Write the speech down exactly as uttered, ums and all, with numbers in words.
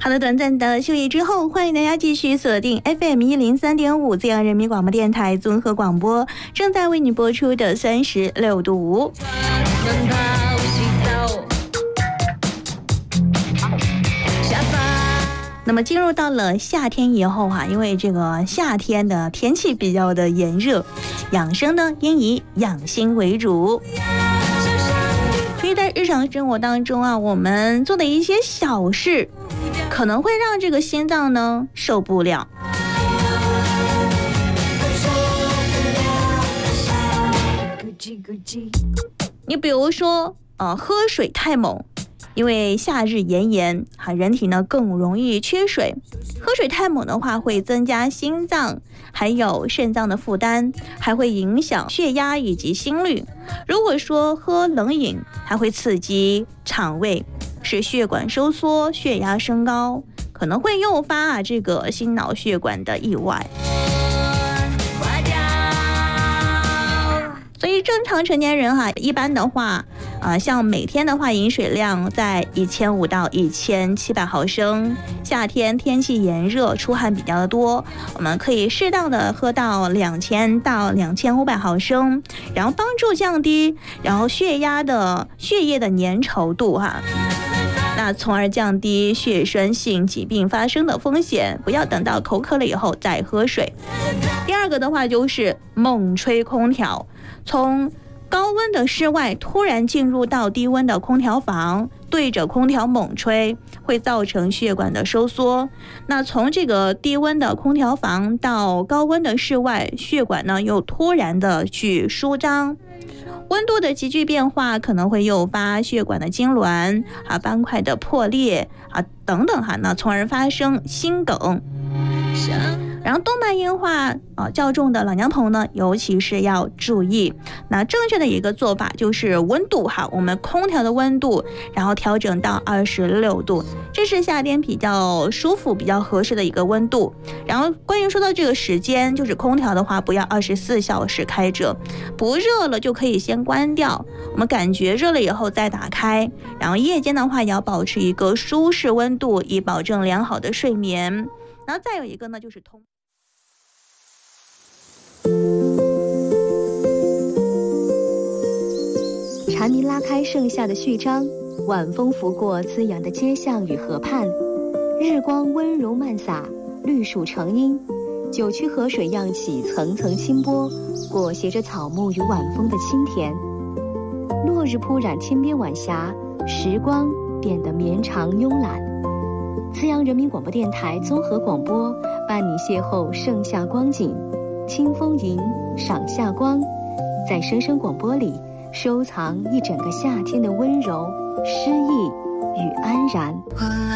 好的，短暂的休息之后，欢迎大家继续锁定 F M 一零三点五 浙江人民广播电台综合广播，正在为你播出的三十六度。那么进入到了夏天以后啊，因为这个夏天的天气比较的炎热，养生呢应以养心为主。所以在日常生活当中啊，我们做的一些小事，可能会让这个心脏呢受不了。你比如说，呃，喝水太猛。因为夏日炎炎，哈，人体呢更容易缺水。喝水太猛的话，会增加心脏还有肾脏的负担，还会影响血压以及心率。如果说喝冷饮，还会刺激肠胃，使血管收缩，血压升高，可能会诱发啊这个心脑血管的意外。所以正常成年人哈，一般的话，啊、呃，像每天的话，饮水量在一千五到一千七百毫升。夏天天气炎热，出汗比较的多，我们可以适当的喝到两千到两千五百毫升，然后帮助降低然后血压的血液的粘稠度哈。那从而降低血栓性疾病发生的风险，不要等到口渴了以后再喝水。第二个的话就是猛吹空调，从高温的室外突然进入到低温的空调房，对着空调猛吹，会造成血管的收缩。那从这个低温的空调房到高温的室外，血管呢又突然的去舒张。温度的急剧变化可能会诱发血管的痉挛啊、斑块的破裂啊等等哈，那从而发生心梗。然后动脉硬化啊较重的老年朋友呢，尤其是要注意。那正确的一个做法就是温度哈，我们空调的温度，然后调整到二十六度，这是夏天比较舒服、比较合适的一个温度。然后关于说到这个时间，就是空调的话，不要二十四小时开着，不热了就可以先关掉，我们感觉热了以后再打开。然后夜间的话，也要保持一个舒适温度，以保证良好的睡眠。然后再有一个呢，就是通。 蝉鸣拉开盛夏的序章，晚风拂过滋养的街巷与河畔，日光温柔漫洒，绿树成荫，九曲河水漾起层层清波，裹挟着草木与晚风的清甜。落日铺染天边晚霞，时光变得绵长慵懒。资阳人民广播电台综合广播伴你邂逅盛夏光景，清风吟，赏夏光，在声声广播里收藏一整个夏天的温柔、诗意与安然。